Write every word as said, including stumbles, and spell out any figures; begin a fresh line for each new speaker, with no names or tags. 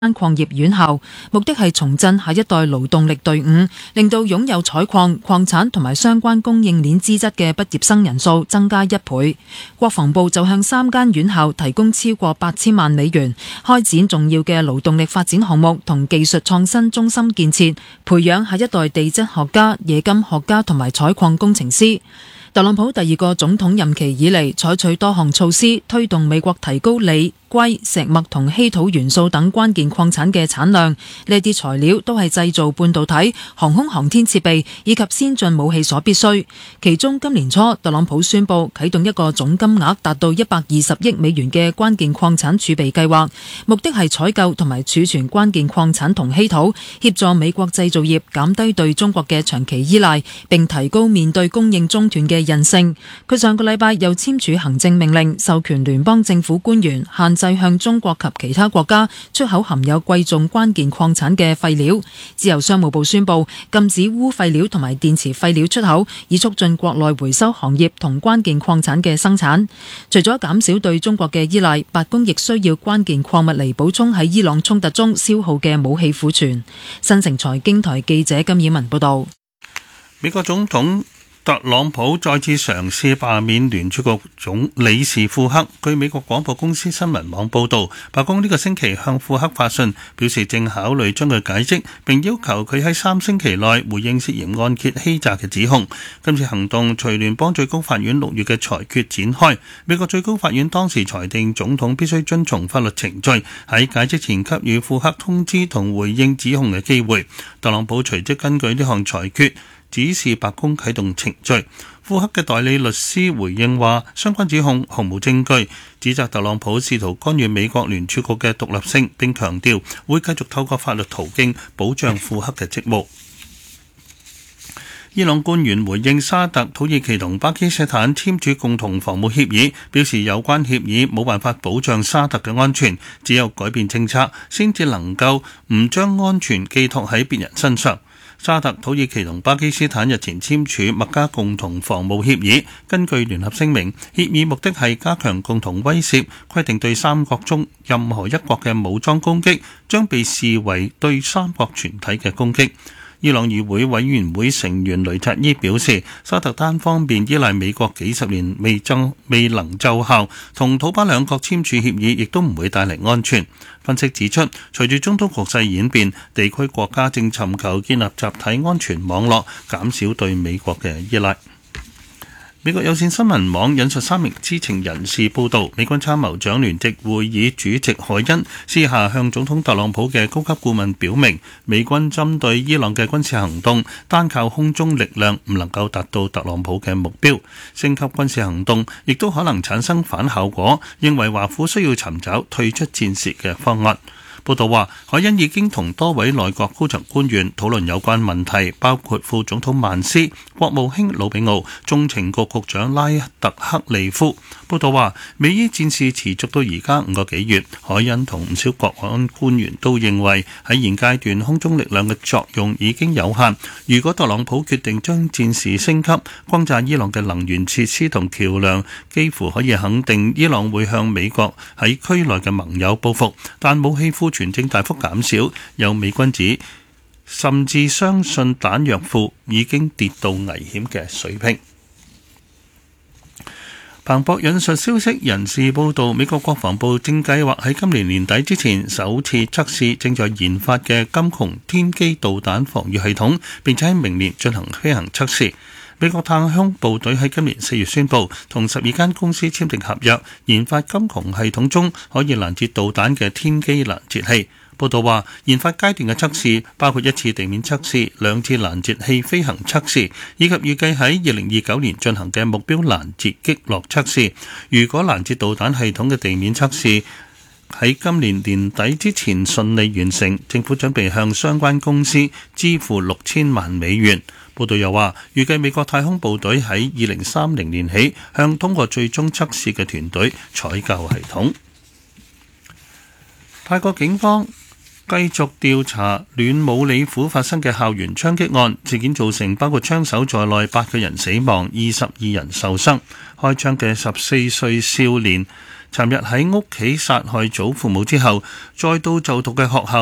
礦業院校，目的係重振下一代勞動力隊伍，令到擁有採礦、礦產同埋相關供應鏈資質嘅畢業生人數增加一倍。國防部就向三間院校提供超過八千萬美元，開展重要嘅勞動力發展項目同技術創新中心建設，培養下一代地質學家、冶金學家同埋採礦工程師。特朗普第二個總統任期以嚟，採取多項措施，推動美國提高鋰、硅、石墨同稀土元素等關鍵礦產嘅產量。呢啲材料都係製造半導體、航空航天設備以及先進武器所必須。其中今年初，特朗普宣布啟動一個總金額達到一百二十億美元嘅關鍵礦產儲備計劃，目的係採購同埋儲存關鍵礦產同稀土，協助美國製造業減低對中國嘅長期依賴，並提高面對供應中斷嘅韌性。佢上個禮拜又簽署行政命令，授權聯邦政府官員限制向中國及其他國家出口含有貴重關鍵礦產嘅廢料。自由商務部宣布禁止鎢廢料同埋電池廢料出口，以促進國內回收行業同關鍵礦產嘅生產。除咗減少對中國嘅依賴，白宮亦需要關鍵礦物嚟補充喺伊朗衝突中消耗嘅武器庫存。新城財經台記者金綺文報道。
美國總統特朗普再次嘗試罷免聯儲局總理事庫克。據美國廣播公司新聞網報導，白宮呢個星期向庫克發信，表示正考慮將佢解職，並要求佢喺三星期內回應涉嫌按揭欺詐嘅指控。今次行動隨聯邦最高法院六月嘅裁決展開。美國最高法院當時裁定總統必須遵從法律程序，喺解職前給予庫克通知同回應指控嘅機會。特朗普隨即根據呢項裁決指示白宮啟動程序。庫克嘅代理律師回應話，相關指控毫無證據，指責特朗普試圖干預美國聯儲局嘅獨立性，並強調會繼續透過法律途徑保障庫克嘅職務。伊朗官員回應沙特、土耳其同巴基斯坦簽署共同防務協議，表示有關協議冇辦法保障沙特嘅安全，只有改變政策先至能夠唔將安全寄託喺別人身上。沙特、土耳其同巴基斯坦日前簽署麥加共同防務協議，根據聯合聲明，協議目的係加強共同威懾，規定對三國中任何一國嘅武裝攻擊將被視為對三國全體嘅攻擊。伊朗議會委員會成員雷察伊表示，沙特單方面依賴美國幾十年未奏未能奏效，同土巴兩國簽署協議亦都唔會帶嚟安全。分析指出，隨住中東局勢演變，地區國家正尋求建立集體安全網絡，減少對美國嘅依賴。美國有線新聞網引述三名知情人士報道，美軍參謀長聯席會議主席海恩私下向總統特朗普嘅高級顧問表明，美軍針對伊朗嘅軍事行動單靠空中力量唔能夠達到特朗普嘅目標，升級軍事行動亦都可能產生反效果，認為華府需要尋找退出戰事嘅方案。報道話，海恩已經同多位內閣高層官員討論有關問題，包括副總統曼斯、國務卿魯比奧、中情局局長拉特克利夫。報道話，美伊戰事持續到而家五個幾月，海恩同唔少國安官員都認為喺現階段空中力量嘅作用已經有限。如果特朗普決定將戰事升級，轟炸伊朗嘅能源設施同橋樑，幾乎可以肯定伊朗會向美國喺區內嘅盟友報復，但武器庫存正大幅減少，有美軍指甚至相信彈藥庫已經跌到危險嘅水平。彭博引述消息人士報道，美國國防部正計劃喺今年年底之前首次測試正在研發嘅金窮天基導彈防禦系統，並且喺明年進行飛行測試。美國太空部隊喺今年四月宣布，同十二間公司簽訂合約，研發金窮系統中可以攔截導彈嘅天基攔截器。報道話，研發階段嘅測試包括一次地面測試、兩次攔截器飛行測試，以及預計喺二零二九年進行嘅目標攔截擊落測試。如果攔截導彈系統嘅地面測試喺今年年底之前順利完成，政府準備向相關公司支付六千萬美元。報道又話，預計美國太空部隊喺二零三零年起向通過最終測試嘅團隊採購系統。泰國警方繼續調查暖武里府發生嘅校園槍擊案，事件造成包括槍手在內八個人死亡，二十二人受傷。開槍嘅十四歲少年尋日喺屋企殺害祖父母之後，再到就讀嘅學校